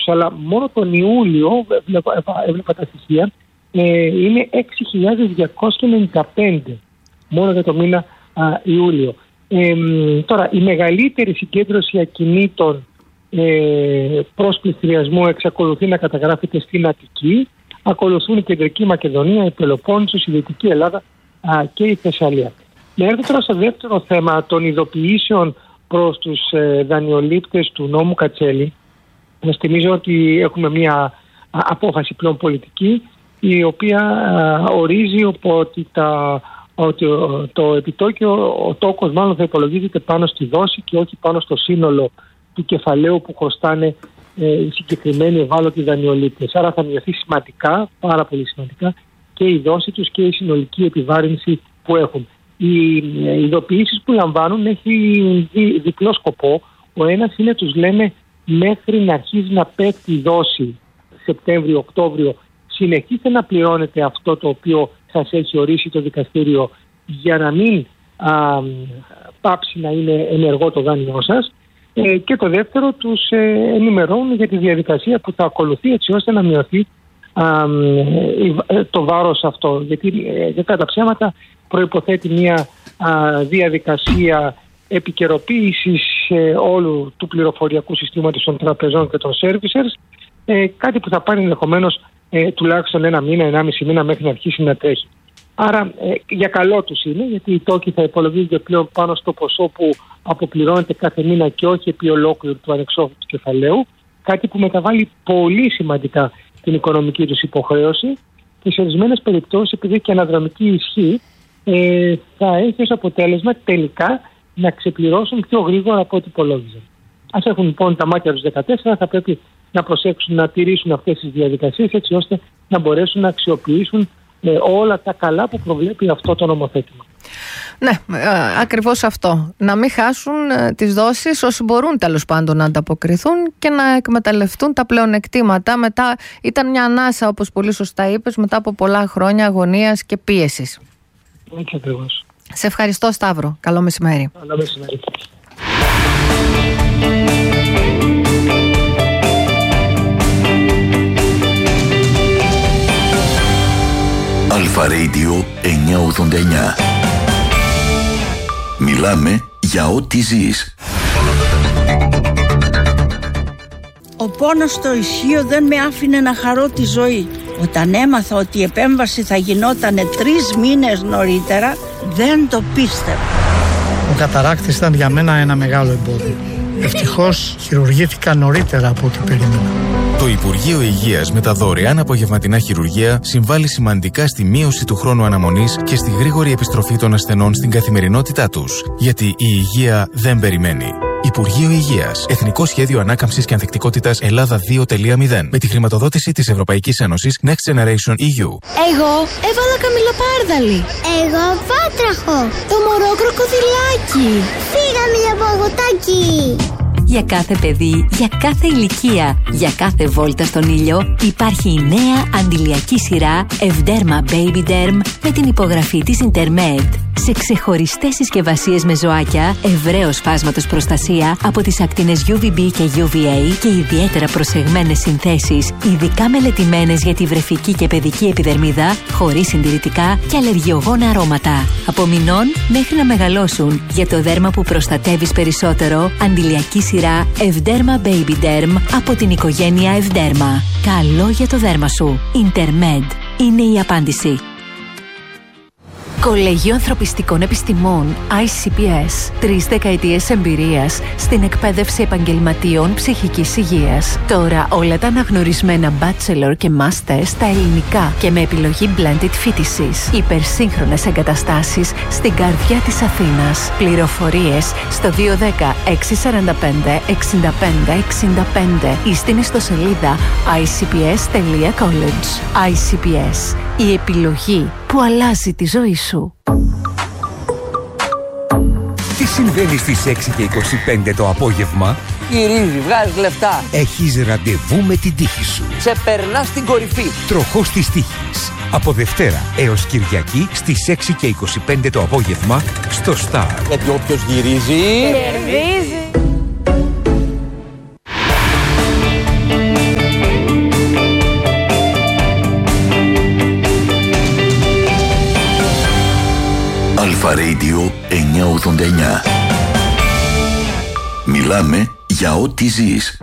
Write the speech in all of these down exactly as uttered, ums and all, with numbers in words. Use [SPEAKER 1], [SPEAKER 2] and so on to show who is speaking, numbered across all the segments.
[SPEAKER 1] αλλά μόνο τον Ιούλιο, έβλεπα, έβλεπα τα στοιχεία, ε, είναι έξι χιλιάδες διακόσιοι ενενήντα πέντε μόνο για το μήνα α, Ιούλιο. Ε, τώρα, η μεγαλύτερη συγκέντρωση ακινήτων ε, προς πληστηριασμό εξακολουθεί να καταγράφεται στην Αττική. Ακολουθούν η Κεντρική Μακεδονία, η Πελοπόννησος, η Δυτική Ελλάδα α, και η Θεσσαλία. Να έρθω τώρα στο δεύτερο θέμα των ειδοποιήσεων προς τους ε, δανειολήπτες του νόμου Κατσέλη. Να θυμίζω ότι έχουμε μια α, απόφαση πλέον πολιτική, η οποία α, ορίζει ότι, τα, ότι ο, το επιτόκιο, ο τόκος μάλλον θα υπολογίζεται πάνω στη δόση και όχι πάνω στο σύνολο του κεφαλαίου που χρωστάνε ε, οι συγκεκριμένοι ευάλωτοι δανειολήπτες. Άρα θα μειωθεί σημαντικά, πάρα πολύ σημαντικά, και η δόση τους και η συνολική επιβάρυνση που έχουν. Οι ειδοποιήσεις που λαμβάνουν έχει δι, διπλό σκοπό. Ο ένας είναι, τους λέμε, μέχρι να αρχίσει να πέφτει η δόση Σεπτέμβριο-Οκτώβριο, συνεχίστε να πληρώνετε αυτό το οποίο σας έχει ορίσει το δικαστήριο για να μην α, πάψει να είναι ενεργό το δάνειό σας. Ε, και το δεύτερο, τους ε, ενημερώνουν για τη διαδικασία που θα ακολουθεί έτσι ώστε να μειωθεί α, ε, το βάρος αυτό. Γιατί ε, για κατά ψέματα προϋποθέτει μια α, διαδικασία επικαιροποίησης ε, όλου του πληροφοριακού συστήματος των τραπεζών και των servicers, ε, κάτι που θα πάρει ενδεχομένως ε, τουλάχιστον ένα μήνα, ενάμιση μήνα μέχρι να αρχίσει να τρέχει. Άρα ε, για καλό τους είναι, γιατί οι τόκοι θα υπολογίζονται πλέον πάνω στο ποσό που αποπληρώνεται κάθε μήνα και όχι επί ολόκληρου του ανεξόφλητου κεφαλαίου, κάτι που μεταβάλλει πολύ σημαντικά την οικονομική τους υποχρέωση και σε ορισμένες περιπτώσεις, επειδή έχει και αναδρομική ισχύ, ε, θα έχει ως αποτέλεσμα τελικά να ξεπληρώσουν πιο γρήγορα από ό,τι υπολόγιζαν. Ας έχουν λοιπόν τα μάτια τους δεκατέσσερα, θα πρέπει να προσέξουν να τηρήσουν αυτές τις διαδικασίες έτσι ώστε να μπορέσουν να αξιοποιήσουν ε, όλα τα καλά που προβλέπει αυτό το νομοθέτημα.
[SPEAKER 2] Ναι, ε, ακριβώς αυτό. Να μην χάσουν ε, τις δόσεις όσοι μπορούν τέλος πάντων να ανταποκριθούν και να εκμεταλλευτούν τα πλεονεκτήματα. Μετά ήταν μια ανάσα, όπως πολύ σωστά είπες, μετά από πολλά χρόνια αγωνίας και πίεσης.
[SPEAKER 1] Έτσι ακριβώς.
[SPEAKER 2] Σε ευχαριστώ, Σταύρο. Καλό μεσημέρι.
[SPEAKER 1] Καλό μεσημέρι.
[SPEAKER 3] Αλφα Radio εννιακόσια ογδόντα εννιά. Μιλάμε για ό,τι ζεις.
[SPEAKER 4] Ο πόνος στο ισχύο δεν με άφηνε να χαρώ τη ζωή. Όταν έμαθα ότι η επέμβαση θα γινότανε τρεις μήνες νωρίτερα, δεν το πίστευα.
[SPEAKER 5] Ο καταράκτης ήταν για μένα ένα μεγάλο εμπόδιο. Ευτυχώς χειρουργήθηκα νωρίτερα από ό,τι περίμενα.
[SPEAKER 6] Το Υπουργείο Υγείας με τα δωρεάν απογευματινά χειρουργεία συμβάλλει σημαντικά στη μείωση του χρόνου αναμονής και στη γρήγορη επιστροφή των ασθενών στην καθημερινότητά τους. Γιατί η υγεία δεν περιμένει. Υπουργείο Υγείας. Εθνικό Σχέδιο Ανάκαμψης και Ανθεκτικότητας Ελλάδα δύο κόμμα μηδέν. Με τη χρηματοδότηση της Ευρωπαϊκής Ένωσης Next Generation ι γιου.
[SPEAKER 7] Εγώ έβαλα καμιλοπάρδαλη.
[SPEAKER 8] Εγώ βάτραχο.
[SPEAKER 7] Το μωρό κροκοδιλάκι.
[SPEAKER 8] Φύγαμε για παγωτάκι.
[SPEAKER 9] Για κάθε παιδί, για κάθε ηλικία, για κάθε βόλτα στον ήλιο υπάρχει η νέα αντιλιακή σειρά Evderma Baby Derm με την υπογραφή της Intermed. Σε ξεχωριστές συσκευασίες με ζωάκια, ευρέως φάσματος προστασία από τις ακτίνες γιου βι μπι και γιου βι έι και ιδιαίτερα προσεγμένες συνθέσεις, ειδικά μελετημένες για τη βρεφική και παιδική επιδερμίδα, χωρίς συντηρητικά και αλλεργιογόνα αρώματα. Από μηνών μέχρι να μεγαλώσουν, για το δέρμα που προστατεύεις περισσότερο, αντιλιακή σειρά Evderma Baby Derm από την οικογένεια Evderma. Καλό για το δέρμα σου. Intermed είναι η απάντηση. Κολέγιο Ανθρωπιστικών Επιστημών άι σι πι ες. Τρεις δεκαετίες εμπειρίας στην εκπαίδευση επαγγελματίων ψυχικής υγείας. Τώρα όλα τα αναγνωρισμένα bachelor και master στα ελληνικά και με επιλογή blended φοιτησης. Υπερσύγχρονες εγκαταστάσεις στην καρδιά της Αθήνας. Πληροφορίες στο δύο ένα μηδέν έξι τέσσερα πέντε έξι πέντε έξι πέντε ή στην ιστοσελίδα άι σι πι ες τελεία college. άι σι πι ες. Η επιλογή που αλλάζει τη ζωή σου.
[SPEAKER 10] Τι συμβαίνει στις έξι και είκοσι πέντε το απόγευμα?
[SPEAKER 11] Γυρίζει, βγάζει λεφτά.
[SPEAKER 10] Έχεις ραντεβού με την τύχη σου.
[SPEAKER 11] Σε περνά στην κορυφή.
[SPEAKER 10] Τροχός της τύχης. Από Δευτέρα έως Κυριακή στις έξι και είκοσι πέντε το απόγευμα στο Star.
[SPEAKER 11] Γιατί όποιος γυρίζει...
[SPEAKER 7] κερδίζει.
[SPEAKER 3] Radio εννιακόσια ογδόντα εννιά. Μιλάμε για ό,τι ζεις.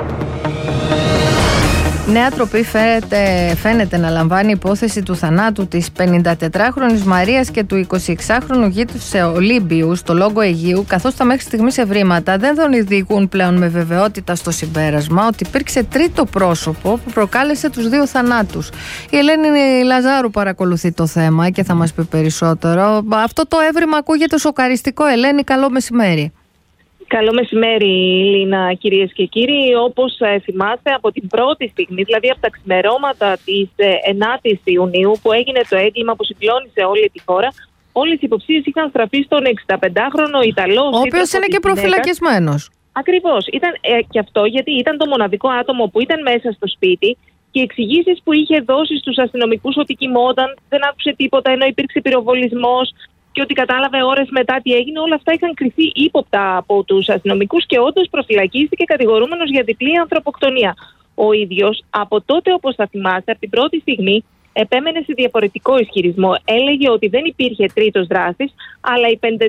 [SPEAKER 2] Νέα τροπή φαίνεται, φαίνεται να λαμβάνει υπόθεση του θανάτου της πενηντατετράχρονης Μαρίας και του εικοσιεξάχρονου γείτου σε Ολύμπιου στο Λόγο Αιγείου, καθώς τα μέχρι στιγμής ευρήματα δεν τον οδηγούν πλέον με βεβαιότητα στο συμπέρασμα ότι υπήρξε τρίτο πρόσωπο που προκάλεσε τους δύο θανάτους. Η Ελένη Λαζάρου παρακολουθεί το θέμα και θα μας πει περισσότερο. Αυτό το έβριμα ακούγεται σοκαριστικό. Ελένη, καλό μεσημέρι.
[SPEAKER 12] Καλό μεσημέρι, Λίνα, κυρίες και κύριοι. Όπως ε, θυμάστε, από την πρώτη στιγμή, δηλαδή από τα ξημερώματα της ε, ενάτης Ιουνίου, που έγινε το έγκλημα που συγκλώνησε όλη τη χώρα, όλες οι υποψίες είχαν στραφεί στον εξηνταπεντάχρονο Ιταλό.
[SPEAKER 2] Ο οποίος είναι και προφυλακισμένος.
[SPEAKER 12] Ακριβώς. Ήταν ε, και αυτό γιατί ήταν το μοναδικό άτομο που ήταν μέσα στο σπίτι και οι εξηγήσεις που είχε δώσει στους αστυνομικούς ότι κοιμόταν, δεν άκουσε τίποτα ενώ υπήρξε πυροβολισμός και ότι κατάλαβε ώρες μετά τι έγινε, όλα αυτά είχαν κριθεί ύποπτα από τους αστυνομικούς και όντως προφυλακίστηκε κατηγορούμενος για διπλή ανθρωποκτονία. Ο ίδιος από τότε, όπως θα θυμάστε, από την πρώτη στιγμή επέμενε σε διαφορετικό ισχυρισμό. Έλεγε ότι δεν υπήρχε τρίτος δράστης, αλλά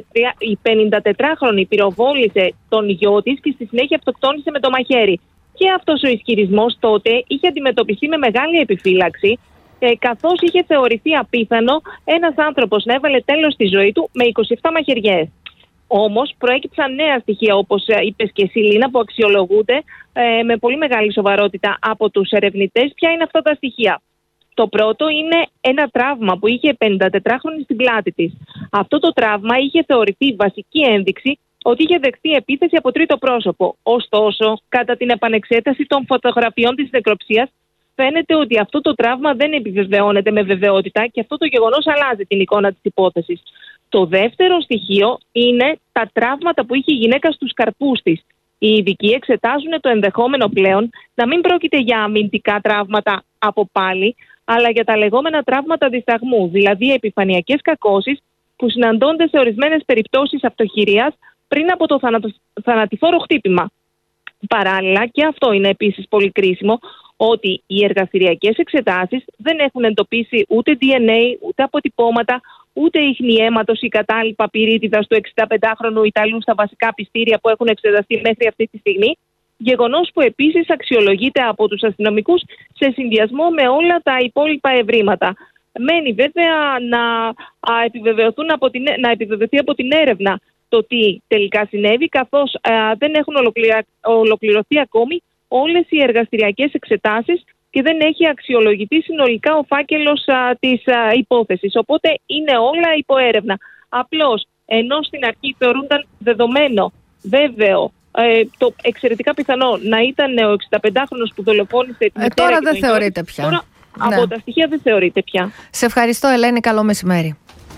[SPEAKER 12] η πενηντατετράχρονη πυροβόλησε τον γιο της και στη συνέχεια αυτοκτόνησε με το μαχαίρι. Και αυτός ο ισχυρισμός τότε είχε αντιμετωπιστεί με μεγάλη επιφύλαξη, καθώς είχε θεωρηθεί απίθανο ένας άνθρωπος να έβαλε τέλος στη ζωή του με είκοσι επτά μαχαιριές. Όμως προέκυψαν νέα στοιχεία, όπως είπες και εσύ, Λίνα, που αξιολογούνται ε, με πολύ μεγάλη σοβαρότητα από τους ερευνητές. Ποια είναι αυτά τα στοιχεία? Το πρώτο είναι ένα τραύμα που είχε πενηντατετράχρονη στην πλάτη της. Αυτό το τραύμα είχε θεωρηθεί βασική ένδειξη ότι είχε δεχτεί επίθεση από τρίτο πρόσωπο. Ωστόσο, κατά την επανεξέταση των φωτογραφιών της νεκροψίας, φαίνεται ότι αυτό το τραύμα δεν επιβεβαιώνεται με βεβαιότητα και αυτό το γεγονός αλλάζει την εικόνα της υπόθεσης. Το δεύτερο στοιχείο είναι τα τραύματα που είχε η γυναίκα στους καρπούς της. Οι ειδικοί εξετάζουν το ενδεχόμενο πλέον να μην πρόκειται για αμυντικά τραύματα από πάλι, αλλά για τα λεγόμενα τραύματα δισταγμού, δηλαδή επιφανειακές κακώσεις που συναντώνται σε ορισμένες περιπτώσεις αυτοχειρίας πριν από το θανατηφόρο χτύπημα. Παράλληλα, και αυτό είναι επίσης πολύ κρίσιμο, ότι οι εργαστηριακές εξετάσεις δεν έχουν εντοπίσει ούτε ντι εν έι, ούτε αποτυπώματα, ούτε ίχνη αίματος ή κατάλοιπα πυρίτιδας του εξηνταπεντάχρονου Ιταλού στα βασικά πιστήρια που έχουν εξεταστεί μέχρι αυτή τη στιγμή, γεγονός που επίσης αξιολογείται από τους αστυνομικούς σε συνδυασμό με όλα τα υπόλοιπα ευρήματα. Μένει βέβαια να, α, επιβεβαιωθούν από την, να επιβεβαιωθεί από την έρευνα το τι τελικά συνέβη, καθώς α, δεν έχουν ολοκληρωθεί ακόμη όλες οι εργαστηριακές εξετάσεις και δεν έχει αξιολογηθεί συνολικά ο φάκελος α, της α, υπόθεσης. Οπότε είναι όλα υπό έρευνα. Απλώς, ενώ στην αρχή θεωρούνταν δεδομένο, βέβαιο, ε, το εξαιρετικά πιθανό να ήταν ο εξηνταπεντάχρονος που δολοφόνησε την
[SPEAKER 2] ε, τώρα δεν θεωρείται πια.
[SPEAKER 12] Τώρα
[SPEAKER 2] ναι.
[SPEAKER 12] από τα στοιχεία δεν θεωρείται πια.
[SPEAKER 2] Σε ευχαριστώ, Ελένη. Καλό μεσημέρι.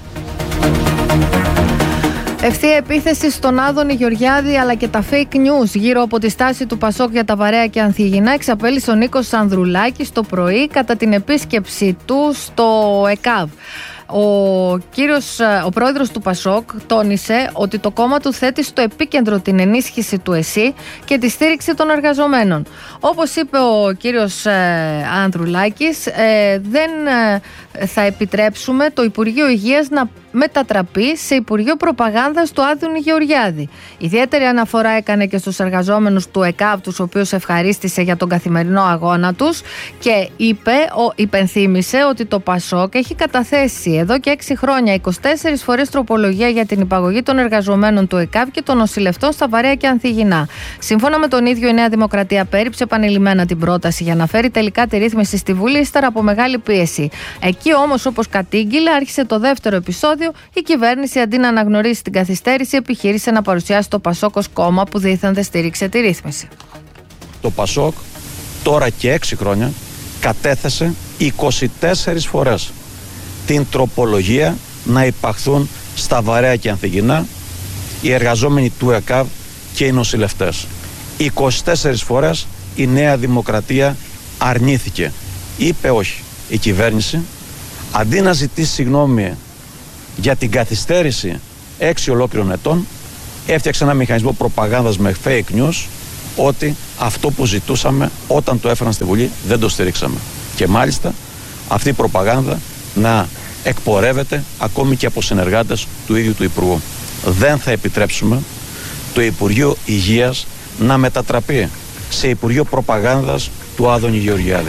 [SPEAKER 2] Ευθεία επίθεση στον Άδωνη Γεωργιάδη αλλά και τα fake news γύρω από τη στάση του Πασόκ για τα Βαρέα και Ανθιγεινά εξαπέλυσε ο Νίκος Ανδρουλάκης το πρωί κατά την επίσκεψή του στο ΕΚΑΒ. Ο, κύριος, ο πρόεδρος του Πασόκ τόνισε ότι το κόμμα του θέτει στο επίκεντρο την ενίσχυση του ΕΣΥ και τη στήριξη των εργαζομένων. Όπως είπε ο κύριος ε, Ανδρουλάκης, ε, δεν ε, θα επιτρέψουμε το Υπουργείο Υγείας να μετατραπεί σε Υπουργείο Προπαγάνδας του Άδωνη Γεωργιάδη. Ιδιαίτερη αναφορά έκανε και στους εργαζόμενους του ΕΚΑΒ, τους οποίους ευχαρίστησε για τον καθημερινό αγώνα τους και είπε, ο, υπενθύμησε ότι το Πασόκ έχει καταθέσει εδώ και έξι χρόνια είκοσι τέσσερις φορές τροπολογία για την υπαγωγή των εργαζομένων του ΕΚΑΒ και των νοσηλευτών στα Βαρέα και Ανθιγεινά. Σύμφωνα με τον ίδιο, η Νέα Δημοκρατία πέριψε επανειλημμένα την πρόταση για να φέρει τελικά τη ρύθμιση στη Βουλή ύστερα από μεγάλη πίεση. Εκεί όμως, όπως κατήγγειλε, άρχισε το δεύτερο επεισόδιο. Η κυβέρνηση, αντί να αναγνωρίσει την καθυστέρηση, επιχείρησε να παρουσιάσει το Πασόκ ως κόμμα που δήθεν δεν στήριξε τη ρύθμιση.
[SPEAKER 13] Το Πασόκ τώρα και έξι χρόνια κατέθεσε είκοσι τέσσερις φορές την τροπολογία να υπαχθούν στα Βαρέα και Ανθιγεινά οι εργαζόμενοι του ΕΚΑΒ και οι νοσηλευτές. είκοσι τέσσερις φορές η Νέα Δημοκρατία αρνήθηκε. Είπε όχι. Η κυβέρνηση, αντί να ζητήσει συγγνώμη για την καθυστέρηση έξι ολόκληρων ετών, έφτιαξε ένα μηχανισμό προπαγάνδας με fake news ότι αυτό που ζητούσαμε όταν το έφεραν στη Βουλή δεν το στηρίξαμε. Και μάλιστα αυτή η προπαγάνδα να εκπορεύεται ακόμη και από συνεργάτες του ίδιου του Υπουργού. Δεν θα επιτρέψουμε το Υπουργείο Υγείας να μετατραπεί σε Υπουργείο Προπαγάνδας του Άδωνη Γεωργιάδη.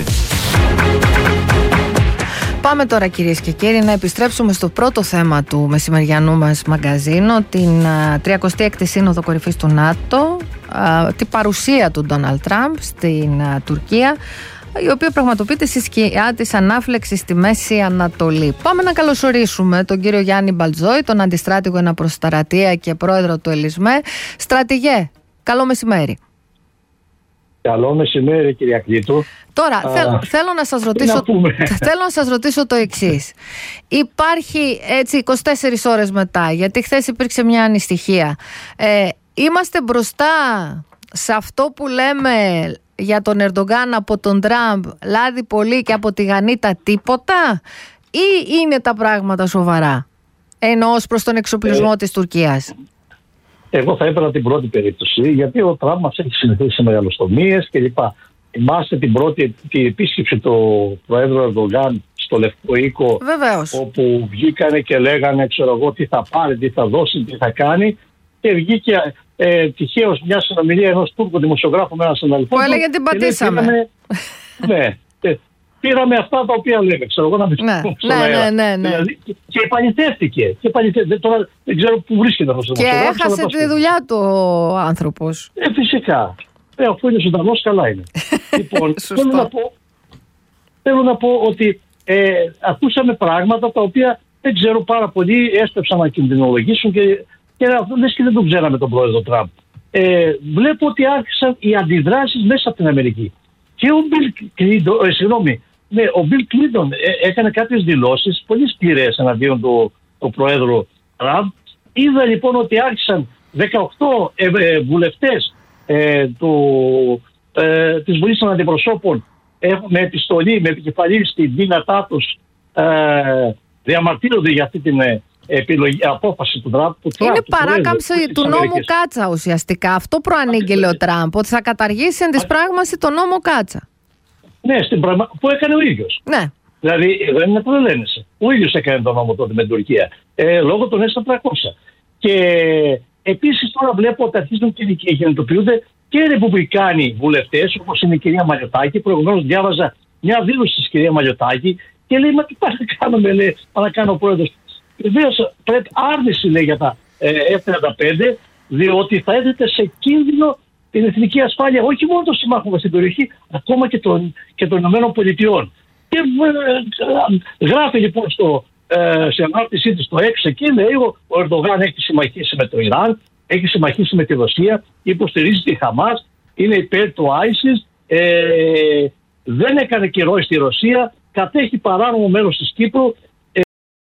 [SPEAKER 2] Πάμε τώρα, κυρίες και κύριοι, να επιστρέψουμε στο πρώτο θέμα του μεσημεριανού μας μαγκαζίνο, την τριακοστή έκτη Σύνοδο Κορυφής του ΝΑΤΟ, την παρουσία του Ντόναλντ Τραμπ στην Τουρκία, η οποία πραγματοποιείται στη σκιά της ανάφλεξης στη Μέση Ανατολή. Πάμε να καλωσορίσουμε τον κύριο Γιάννη Μπαλτζόη, τον αντιστράτηγο εναπροσταρατεία και πρόεδρο του ΕΛΙΣΜΕ. Στρατηγέ, καλό μεσημέρι.
[SPEAKER 14] Καλό μεσημέρι, κυρία Κλήτου.
[SPEAKER 2] Τώρα, Α, θέλ, θέλω, να σας ρωτήσω, να θέλω να σας ρωτήσω το εξής. Υπάρχει έτσι είκοσι τέσσερις ώρες μετά, γιατί χθες υπήρξε μια ανησυχία. Ε, είμαστε μπροστά σε αυτό που λέμε για τον Ερντογκάν από τον Τραμπ, λάδι πολύ και από τη Γανίτα τίποτα, ή είναι τα πράγματα σοβαρά, ενώ ως προς τον εξοπλισμό ε, της Τουρκίας?
[SPEAKER 14] Εγώ θα έπαιρνα την πρώτη περίπτωση, γιατί ο Τραμπ μας έχει συνηθίσει σε μεγαλοστομίες κλπ. Θυμάστε την πρώτη την επίσκεψη του Προέδρου Ερντογκάν στο Λευκό Οίκο,
[SPEAKER 2] Βεβαίως.
[SPEAKER 14] όπου βγήκανε και λέγανε, ξέρω εγώ, τι θα πάρει, τι θα δώσει, τι θα κάνει, και βγήκε ε, τυχαίως μια συνομιλία ενός Τούρκου δημοσιογράφου με έναν συναδελφό.
[SPEAKER 2] Που έλεγε την πατήσαμε.
[SPEAKER 14] Πήραμε, ναι, ε, πήραμε αυτά τα οποία λέμε, ξέρω εγώ, να μην
[SPEAKER 2] ναι, ναι, ναι, ναι, ναι.
[SPEAKER 14] Δηλαδή, και επαληθεύτηκε. Και επαληθεύτηκε. Τώρα δεν ξέρω πού βρίσκεται αυτός ο δημοσιογράφος.
[SPEAKER 2] Και έχασε τη δουλειά του ο άνθρωπος.
[SPEAKER 14] Ε, φυσικά. Ε, αφού είναι ζωντανός, καλά είναι. Λοιπόν, θέλω να, πω, θέλω να πω ότι ε, ακούσαμε πράγματα τα οποία δεν ξέρω, πάρα πολλοί έστρεψαν να κινδυνολογήσουν και, και λες και δεν τον ξέραμε τον πρόεδρο Τραμπ. Ε, βλέπω ότι άρχισαν οι αντιδράσεις μέσα από την Αμερική. Και ο Μπιλ Κλίντον, ε, συγγνώμη, ναι, ο Μπιλ Κλίντον ε, έκανε κάποιες δηλώσεις πολύ σκληρές εναντίον του, του πρόεδρου Τραμπ. Είδα λοιπόν ότι άρχισαν δεκαοκτώ ε, ε, βουλευτές Ε, του, ε, της Βουλής των Αντιπροσώπων ε, με επιστολή, με επικεφαλή στην δύνατά τους ε, διαμαρτύρονται για αυτή την ε, επιλογή, απόφαση του Τραμπ.
[SPEAKER 2] Είναι παράκαμψη του νόμου Κάτσα ουσιαστικά. Αυτό προανήγγειλε ο Τραμπ, ότι θα καταργήσει εν της πράγμαση τον νόμο Κάτσα.
[SPEAKER 14] Ναι, στην πραγμα... που έκανε ο ίδιος.
[SPEAKER 2] Ναι.
[SPEAKER 14] Δηλαδή δεν είναι προλένεσαι. Ο ίδιος έκανε τον νόμο τότε με την Τουρκία. Ε, λόγω των ες τετρακόσια. Και επίσης τώρα βλέπω ότι αρχίζουν και γεννητοποιούνται και ρεπουμπλικάνοι βουλευτές, όπως είναι η κυρία Μαλιωτάκη. Προηγουμένως διάβαζα μια δήλωση της κυρία Μαλιωτάκη και λέει: μα τι πάνε να κάνουμε, λέει, να κάνω ο πρόεδρος. Βεβαίως πρέπει άρνηση, λέει, για τα ε, εφ τριάντα πέντε, διότι θα έθετε σε κίνδυνο την εθνική ασφάλεια όχι μόνο των συμμάχων μας στην περιοχή, ακόμα και των, και των Ηνωμένων Πολιτειών. Και ε, ε, γράφει λοιπόν στο. Ε, σε ανάρτησή της το έξω εκεί, λέει: ο Ερντογάν έχει συμμαχίσει με το Ιράν, έχει συμμαχίσει με τη Ρωσία, υποστηρίζει τη Χαμάς, είναι υπέρ του άισις, ε, δεν έκανε καιρό στη Ρωσία, κατέχει παράνομο μέρος της Κύπρου